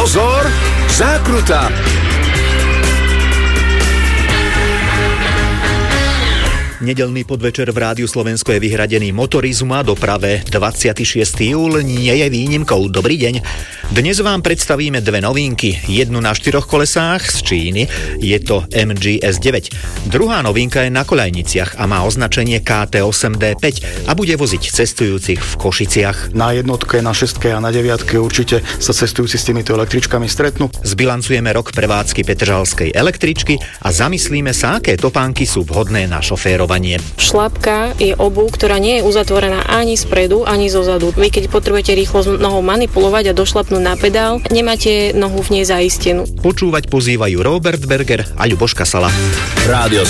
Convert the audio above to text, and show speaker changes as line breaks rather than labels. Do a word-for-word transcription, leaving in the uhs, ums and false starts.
Pozor, zákruta!
Nedeľný podvečer v Rádiu Slovensko je vyhradený motorizmu a doprave. dvadsiateho šiesteho júla nie je výnimkou. Dobrý deň. Dnes vám predstavíme dve novinky. Jednu na štyroch kolesách z Číny. Je to em gé es deväť. Druhá novinka je na koľajniciach a má označenie ká té osem dé päť a bude voziť cestujúcich v Košiciach.
Na jednotke, na šestke a na deviatke určite sa cestujúci s týmito električkami stretnú.
Zbilancujeme rok prevádzky Petržalskej električky a zamyslíme sa, aké topánky sú vhodné na šoférovanie.
Šlapka je obuv, ktorá nie je uzatvorená ani spredu, ani zozadu. Vy keď potrebujete rýchlo s nohou manipulovať a došlapnúť na pedál, nemáte nohu v nej zaistenú.
Počúvať pozývajú Robert Berger a Ľuboš Kasala.
Rádio